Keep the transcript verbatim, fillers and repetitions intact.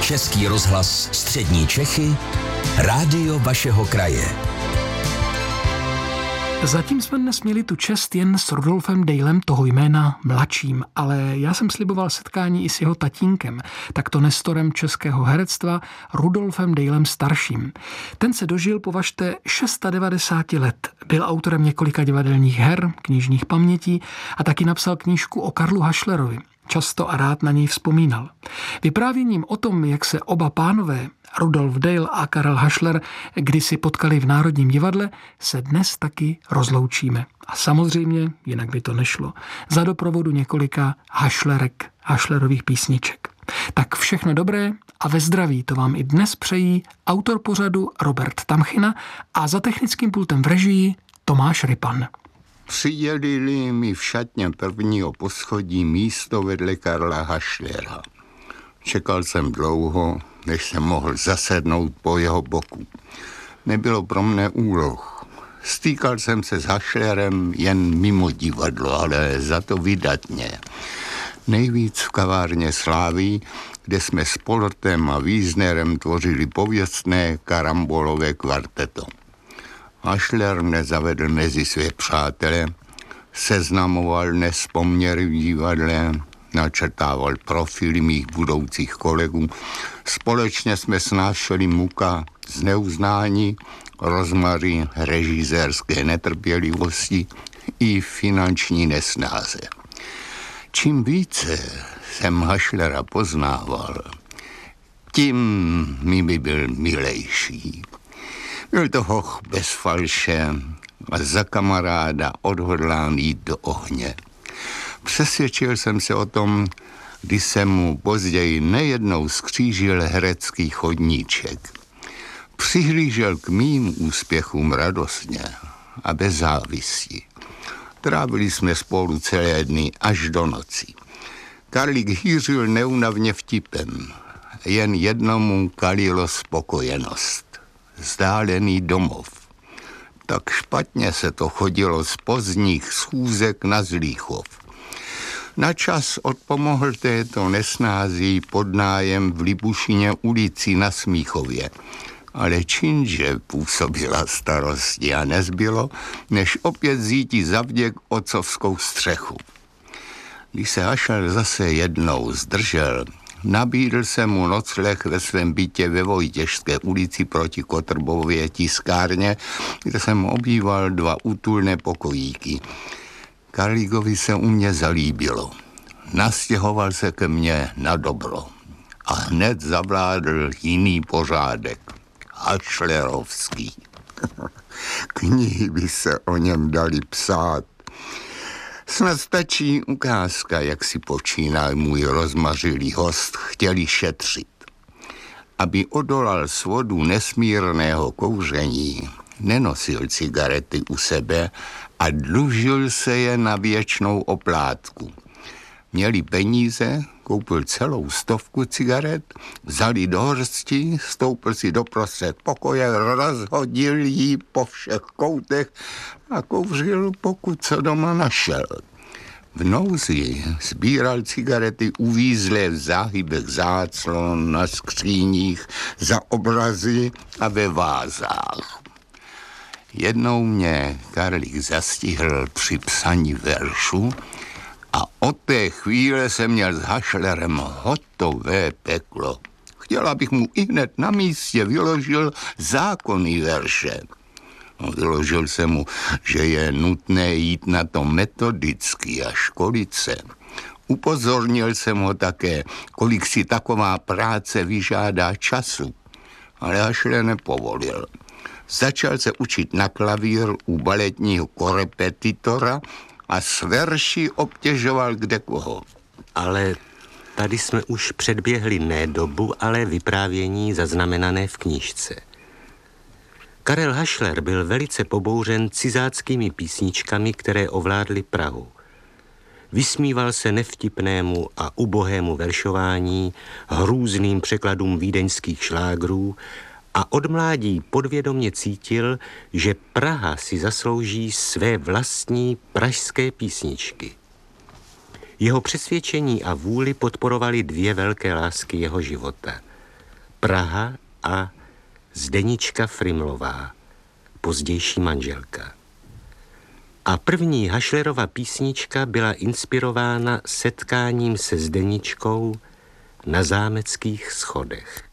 Český rozhlas Střední Čechy, rádio vašeho kraje. Zatím jsme dnes měli tu čest jen s Rudolfem Dejlem, toho jména mladším, ale já jsem sliboval setkání i s jeho tatínkem, takto nestorem českého herectva Rudolfem Dejlem starším. Ten se dožil, považte, devadesát šest let. Byl autorem několika divadelních her, knižních pamětí a taky napsal knížku o Karlu Hašlerovi. Často a rád na něj vzpomínal. Vyprávěním o tom, jak se oba pánové, Rudolf Dejl a Karel Hašler, kdysi potkali v Národním divadle, se dnes taky rozloučíme. A samozřejmě, jinak by to nešlo, za doprovodu několika hašlerek, hašlerových písniček. Tak všechno dobré a ve zdraví to vám i dnes přejí autor pořadu Robert Tamchina a za technickým pultem v režii Tomáš Rypan. Přidělili mi v šatně prvního poschodí místo vedle Karla Hašlera. Čekal jsem dlouho, než jsem mohl zasednout po jeho boku. Nebylo pro mne úloh. Stýkal jsem se s Hašlerem jen mimo divadlo, ale za to vydatně. Nejvíc v kavárně Slávy, kde jsme s Polotem a Wiesnerem tvořili pověstné karambolové kvarteto. Hašler mne zavedl mezi své přátele, seznamoval dnes poměry v divadle, načrtával profily mých budoucích kolegů. Společně jsme snášeli muka z neuznání, rozmary režisérské netrpělivosti i finanční nesnáze. Čím více jsem Hašlera poznával, tím mi by byl milejší. Byl to hoch bez falše a za kamaráda odhodlán jít do ohně. Přesvědčil jsem se o tom, když jsem mu později nejednou skřížil herecký chodníček. Přihlížel k mým úspěchům radostně a bez závisti. Trávili jsme spolu celé dny až do noci. Karlík hýřil neúnavně vtipem. Jen jednomu kalilo spokojenost. Vzdálený domov. Tak špatně se to chodilo z pozdních schůzek na Zlíchov. Na čas odpomohl této nesnází podnájem v Libušině ulici na Smíchově. Ale činže působila starosti a nezbylo, než opět zíti zavděk otcovskou střechu. Když se Hašler zase jednou zdržel, nabídl jsem mu nocleh ve svém bytě ve Vojtěžské ulici proti Kotrbově tiskárně, kde jsem obýval dva útulné pokojíky. Karlíkovi se u mě zalíbilo. Nastěhoval se ke mně na dobro. A hned zavládl jiný pořádek. Hašlerovský. Knihy by se o něm dali psát. Snad stačí ukázka, jak si počínal můj rozmařilý host, chtěli šetřit. Aby odolal svodu nesmírného kouření, nenosil cigarety u sebe a dlužil se je na věčnou oplátku. Měli peníze, koupil celou stovku cigaret, vzali do hrsti, stoupil si doprostřed pokoje, rozhodil jí po všech koutech a kouřil, pokud co doma našel. V nouzi sbíral cigarety uvízlé v záhybech záclon, na skříních, za obrazy a ve vázách. Jednou mě Karlík zastihl při psaní veršu a od té chvíle jsem měl s Hašlerem hotové peklo. Chtěl, abych mu ihned na místě vyložil zákonný verše. Vyložil jsem mu, že je nutné jít na to metodicky a školit se. Upozornil jsem ho také, kolik si taková práce vyžádá času. Ale Hašler nepovolil. Začal se učit na klavír u baletního korepetitora a s verši obtěžoval kdekoho. Ale tady jsme už předběhli ne dobu, ale vyprávění zaznamenané v knížce. Karel Hašler byl velice pobouřen cizáckými písničkami, které ovládly Prahu. Vysmíval se nevtipnému a ubohému veršování, hrůzným překladům vídeňských šlágrů a od mládí podvědomě cítil, že Praha si zaslouží své vlastní pražské písničky. Jeho přesvědčení a vůli podporovaly dvě velké lásky jeho života. Praha a Zdenička Frimlová, pozdější manželka. A první Hašlerova písnička byla inspirována setkáním se Zdeničkou na zámeckých schodech.